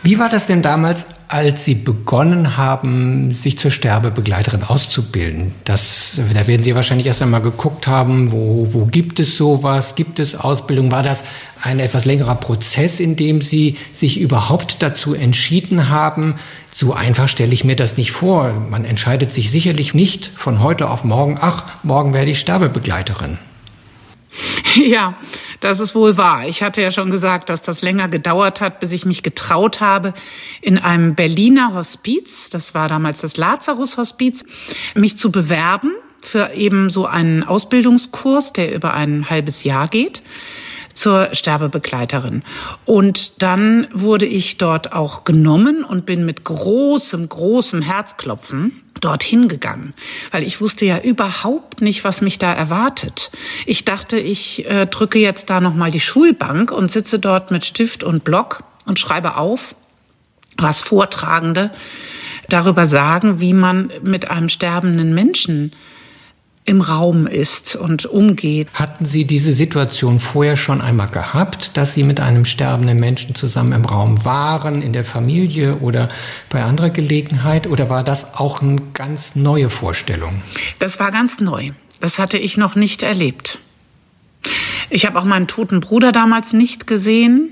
Wie war das denn damals, als Sie begonnen haben, sich zur Sterbebegleiterin auszubilden? Da werden Sie wahrscheinlich erst einmal geguckt haben, wo gibt es sowas? Gibt es Ausbildung? War das ein etwas längerer Prozess, in dem Sie sich überhaupt dazu entschieden haben? So einfach stelle ich mir das nicht vor. Man entscheidet sich sicherlich nicht von heute auf morgen, morgen werde ich Sterbebegleiterin. Ja, das ist wohl wahr. Ich hatte ja schon gesagt, dass das länger gedauert hat, bis ich mich getraut habe, in einem Berliner Hospiz, das war damals das Lazarus-Hospiz, mich zu bewerben für eben so einen Ausbildungskurs, der über ein halbes Jahr geht, zur Sterbebegleiterin. Und dann wurde ich dort auch genommen und bin mit großem Herzklopfen dorthin gegangen, weil ich wusste ja überhaupt nicht, was mich da erwartet. Ich dachte, ich drücke jetzt da nochmal die Schulbank und sitze dort mit Stift und Block und schreibe auf, was Vortragende darüber sagen, wie man mit einem sterbenden Menschen im Raum ist und umgeht. Hatten Sie diese Situation vorher schon einmal gehabt, dass Sie mit einem sterbenden Menschen zusammen im Raum waren, in der Familie oder bei anderer Gelegenheit? Oder war das auch eine ganz neue Vorstellung? Das war ganz neu. Das hatte ich noch nicht erlebt. Ich habe auch meinen toten Bruder damals nicht gesehen.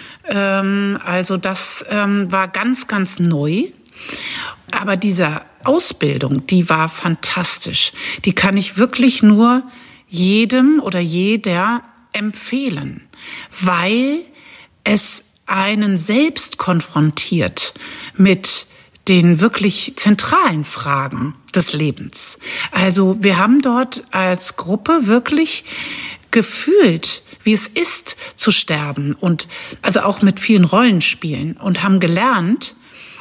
Also das war ganz neu. Aber diese Ausbildung, die war fantastisch. Die kann ich wirklich nur jedem oder jeder empfehlen, weil es einen selbst konfrontiert mit den wirklich zentralen Fragen des Lebens. Also wir haben dort als Gruppe wirklich gefühlt, wie es ist zu sterben und also auch mit vielen Rollenspielen und haben gelernt,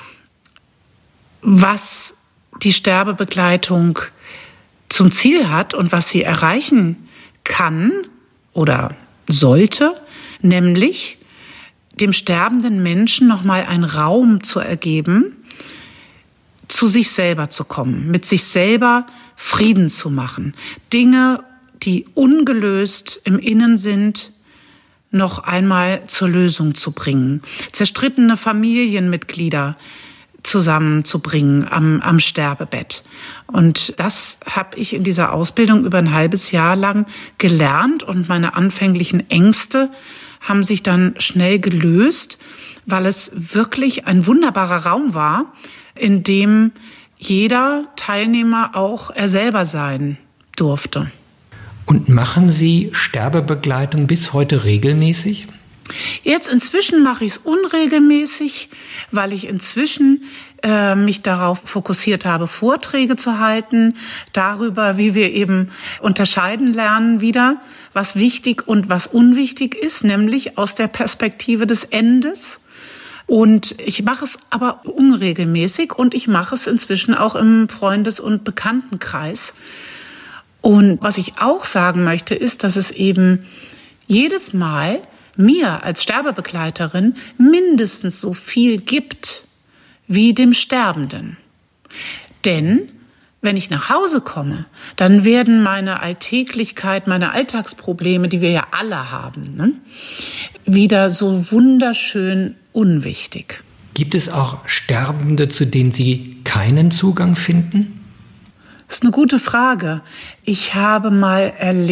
was die Sterbebegleitung zum Ziel hat und was sie erreichen kann oder sollte, nämlich dem sterbenden Menschen nochmal einen Raum zu ergeben, zu sich selber zu kommen, mit sich selber Frieden zu machen, Dinge, die ungelöst im Innen sind, noch einmal zur Lösung zu bringen, zerstrittene Familienmitglieder zusammenzubringen am Sterbebett. Und das habe ich in dieser Ausbildung über ein halbes Jahr lang gelernt und meine anfänglichen Ängste haben sich dann schnell gelöst, weil es wirklich ein wunderbarer Raum war, in dem jeder Teilnehmer auch er selber sein durfte. Und machen Sie Sterbebegleitung bis heute regelmäßig? Jetzt inzwischen mache ich es unregelmäßig, weil ich inzwischen mich darauf fokussiert habe, Vorträge zu halten, darüber, wie wir eben unterscheiden lernen wieder, was wichtig und was unwichtig ist, nämlich aus der Perspektive des Endes. Und ich mache es aber unregelmäßig und ich mache es inzwischen auch im Freundes- und Bekanntenkreis. Und was ich auch sagen möchte, ist, dass es eben jedes Mal mir als Sterbebegleiterin mindestens so viel gibt wie dem Sterbenden. Denn wenn ich nach Hause komme, dann werden meine Alltäglichkeit, meine Alltagsprobleme, die wir ja alle haben, wieder so wunderschön unwichtig. Gibt es auch Sterbende, zu denen Sie keinen Zugang finden? Das ist eine gute Frage. Ich habe mal erlebt,